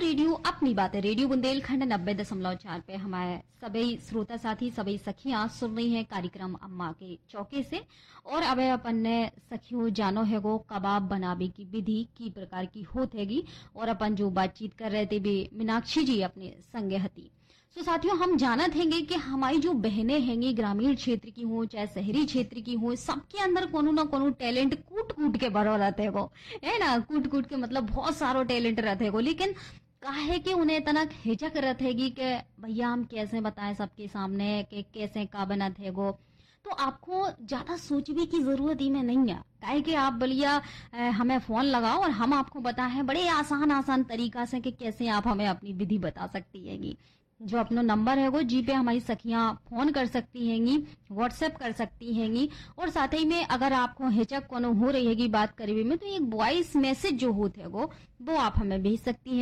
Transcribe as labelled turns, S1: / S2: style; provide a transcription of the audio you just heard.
S1: Radio अपनी बात है। रेडियो बुंदेलखंड 90.4 पे हमारे सभी श्रोता साथी सभी सखियां सुन रही हैं कार्यक्रम अम्मा के चौके से। और अब अपन ने सखियों जानो है वो कबाब बनावे की विधि की प्रकार की होत हैगी। और अपन जो बातचीत कर रहे थे भी मीनाक्षी जी अपने संगे हती। तो साथियों हम जानत हैंगे कि हमारी जो बहनें हैंगी ग्रामीण क्षेत्र की हो चाहे शहरी क्षेत्र की हो, सबके अंदर कोनो ना कोनो टैलेंट कूट कूट के भरो रहते हो, है ना। कूट कूट के मतलब बहुत सारो टैलेंट रहते हो, लेकिन काहे कि उन्हें इतना हिचक रहते हैगी कि भैया हम कैसे बताएं सबके सामने कि कैसे का बनत है गो। तो आपको ज्यादा सोचने की जरूरत ही में नहीं है, काहे कि आप बलिया हमें फोन लगाओ और हम आपको बताएं बड़े आसान आसान तरीका से कि कैसे आप हमें अपनी विधि बता सकती हैगी। जो अपना नंबर है वो जी पे हमारी सखियां फोन कर सकती हैंगी, व्हाट्सएप कर सकती हैंगी। और साथ ही में अगर आपको हिचक कोनो हो रही हैगी बात करे में, तो एक वॉइस मैसेज जो होते है वो आप हमें भेज सकती हैं।